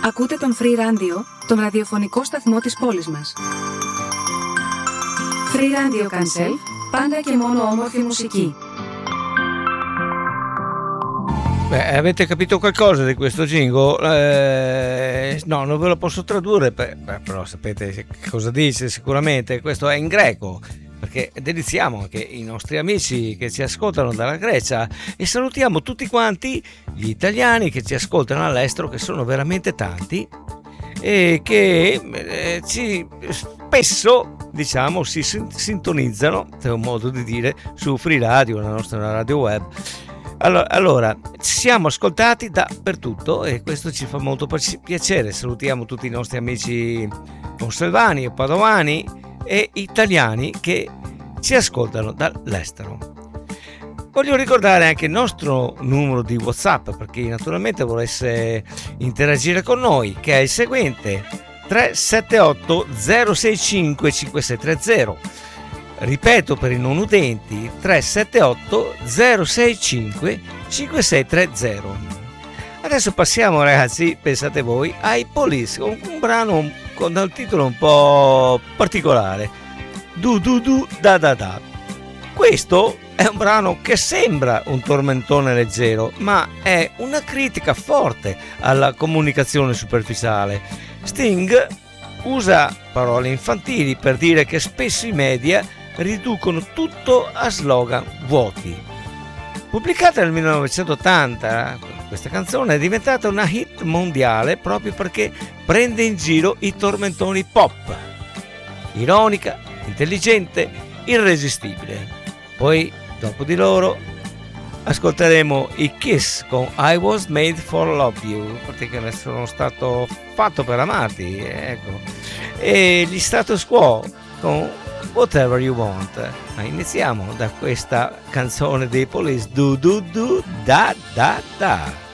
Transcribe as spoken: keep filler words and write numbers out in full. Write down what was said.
Ακούτε τον Free Radio, τον ραδιοφωνικό σταθμό της πόλης μας. Free Radio Cancel, πάντα και μόνο όμορφη μουσική. Beh, avete capito qualcosa di questo jingle? Eh, no, non ve lo posso tradurre, beh, però sapete cosa dice sicuramente. Questo è in greco, perché deliziamo anche i nostri amici che ci ascoltano dalla Grecia e salutiamo tutti quanti gli italiani che ci ascoltano all'estero, che sono veramente tanti e che eh, ci spesso, diciamo, si sintonizzano, è un modo di dire, su Free Radio, la nostra radio web. Allora, allora, siamo ascoltati dappertutto e questo ci fa molto piacere. Salutiamo tutti i nostri amici conselvani e padovani e italiani che ci ascoltano dall'estero. Voglio ricordare anche il nostro numero di WhatsApp per chi naturalmente volesse interagire con noi, che è il seguente: tre sette otto zero sei cinque cinque sei tre zero. Ripeto per i non udenti: tre sette otto zero sei cinque cinque sei tre zero. Adesso passiamo, ragazzi, pensate voi, ai Police, con un brano con un titolo un po' particolare, Du Du Du Da Da Da. Questo è un brano che sembra un tormentone leggero, ma è una critica forte alla comunicazione superficiale. Sting usa parole infantili per dire che spesso i media riducono tutto a slogan vuoti. Pubblicata nel millenovecentottanta, questa canzone è diventata una hit mondiale proprio perché prende in giro i tormentoni pop. Ironica, intelligente, irresistibile. Poi, dopo di loro, ascolteremo i Kiss con I Was Made for Love You, perché sono stato fatto per amarti, ecco. E gli Status Quo con Whatever You Want. Ma iniziamo da questa canzone dei Police, Du Du Du Da Da Da.